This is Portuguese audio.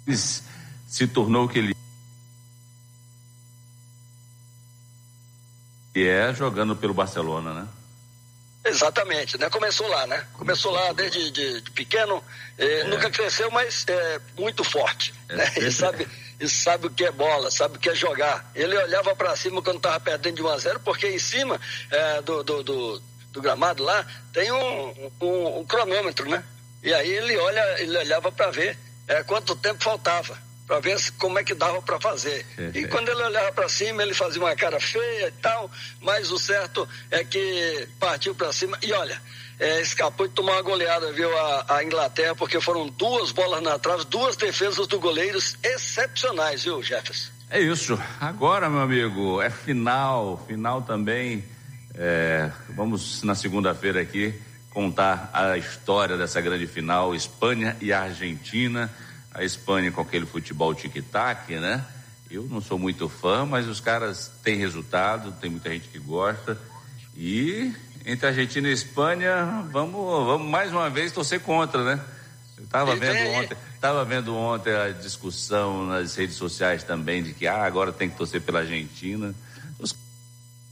se tornou o que ele é jogando pelo Barcelona, né? Exatamente, né? Começou lá, né? Começou lá desde de pequeno, nunca cresceu, mas muito forte, né? E sabe o que é bola, sabe o que é jogar. Ele olhava para cima quando estava perdendo de 1-0, porque em cima do gramado lá tem um cronômetro, né? E aí ele olhava para ver quanto tempo faltava, para ver como é que dava para fazer. E quando ele olhava para cima, ele fazia uma cara feia e tal, mas o certo é que partiu para cima e olha, escapou de tomar uma goleada, viu, a Inglaterra, porque foram 2 bolas na trave, 2 defesas do goleiros excepcionais, viu, Jefferson? É isso. Agora, meu amigo, é final também. Vamos na segunda-feira aqui contar a história dessa grande final, Espanha e Argentina. A Espanha com aquele futebol tic-tac, né? Eu não sou muito fã, mas os caras têm resultado, tem muita gente que gosta. E entre Argentina e Espanha, vamos mais uma vez torcer contra, né? Eu estava vendo ontem a discussão nas redes sociais também de que agora tem que torcer pela Argentina.